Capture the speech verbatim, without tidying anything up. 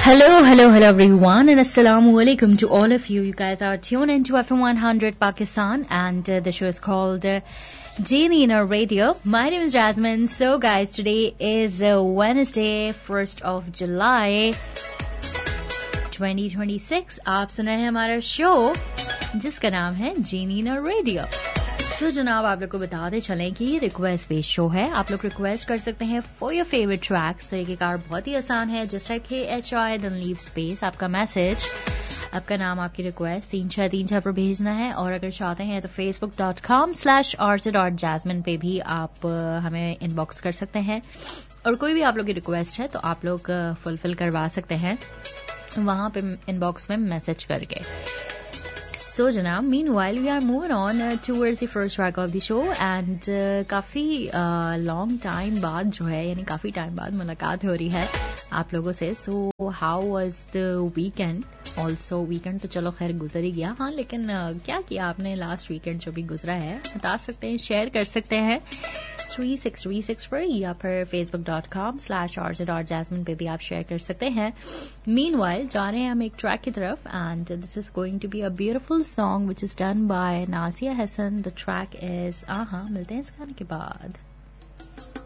Hello, hello, hello everyone and assalamu alaikum to all of you. You guys are tuned into F M one hundred Pakistan and uh, the show is called uh, Genie in our Radio. My name is Jasmine. So guys, today is uh, Wednesday, first of July twenty twenty-six. आप सुन रहे हैं हमारा show जिसका नाम है Genie in our Radio. तो जनाब आप लोग को बताते चलें कि ये रिक्वेस्ट बेस्ड शो है. आप लोग रिक्वेस्ट कर सकते हैं फॉर योर फेवरेट ट्रैक्स. तरीकेकार बहुत ही आसान है. जस्ट लाइक के H I then leave space, आपका मैसेज, आपका नाम, आपकी रिक्वेस्ट तीन छः तीन छः पर भेजना है. और अगर चाहते हैं तो Facebook dot com slash RJ dot jasmine पे भी आप हमें इनबॉक्स कर सकते हैं. और कोई भी आप लोग की रिक्वेस्ट है तो आप लोग फुलफिल करवा सकते हैं वहाँ पे इनबॉक्स में मैसेज करके. So जनाब, meanwhile we are moving on uh, towards the first track of the show and uh, काफ़ी uh, long time बाद जो है, यानी काफ़ी टाइम बाद मुलाकात हो रही है आप लोगों से. So how was the weekend? Also weekend तो चलो खैर गुजर ही गया. हाँ, लेकिन uh, क्या किया आपने लास्ट वीकेंड जो भी गुजरा है बता सकते हैं, शेयर कर सकते हैं थ्री सिक्स थ्री सिक्स पर या फिर Facebook dot com slash RJ dot jasmine पे भी आप शेयर कर सकते हैं. मीनवाइल जा रहे हैं हम एक ट्रैक की तरफ and this is going to be a beautiful song which is done by Nasiya Hasan. The track is आहा. मिलते हैं इस गाने के बाद.